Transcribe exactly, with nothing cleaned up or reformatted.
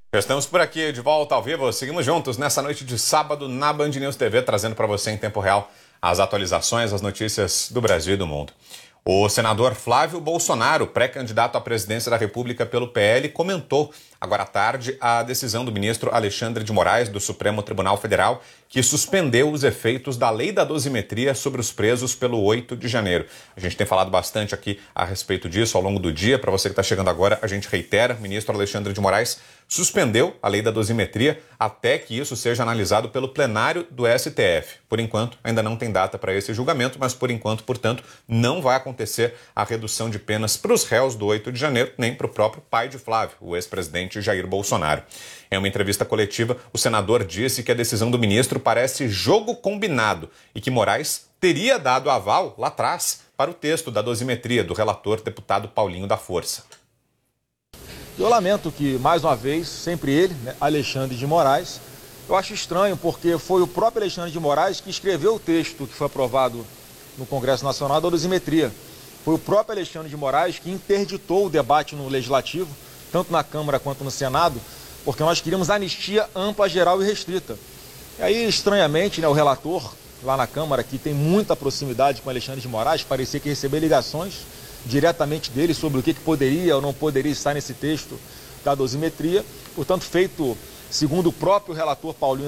Já estamos por aqui de volta ao vivo, seguimos juntos nessa noite de sábado na Band News T V, trazendo para você em tempo real as atualizações, as notícias do Brasil e do mundo. O senador Flávio Bolsonaro, pré-candidato à presidência da República pelo P L, comentou agora à tarde a decisão do ministro Alexandre de Moraes do Supremo Tribunal Federal, que suspendeu os efeitos da lei da dosimetria sobre os presos pelo oito de janeiro. A gente tem falado bastante aqui a respeito disso ao longo do dia. Para você que está chegando agora, a gente reitera, o ministro Alexandre de Moraes suspendeu a lei da dosimetria até que isso seja analisado pelo plenário do S T F. Por enquanto, ainda não tem data para esse julgamento, mas por enquanto, portanto, não vai acontecer a redução de penas para os réus do oito de janeiro, nem para o próprio pai de Flávio, o ex-presidente Jair Bolsonaro. Em uma entrevista coletiva, o senador disse que a decisão do ministro parece jogo combinado e que Moraes teria dado aval lá atrás para o texto da dosimetria do relator deputado Paulinho da Força. Eu lamento que, mais uma vez, sempre ele, né, Alexandre de Moraes, eu acho estranho porque foi o próprio Alexandre de Moraes que escreveu o texto que foi aprovado no Congresso Nacional da dosimetria. Foi o próprio Alexandre de Moraes que interditou o debate no Legislativo, tanto na Câmara quanto no Senado, porque nós queríamos anistia ampla, geral e restrita. E aí, estranhamente, né, o relator lá na Câmara, que tem muita proximidade com Alexandre de Moraes, parecia que recebeu ligações diretamente dele sobre o que, que poderia ou não poderia estar nesse texto da dosimetria. Portanto, feito, segundo o próprio relator Paulinho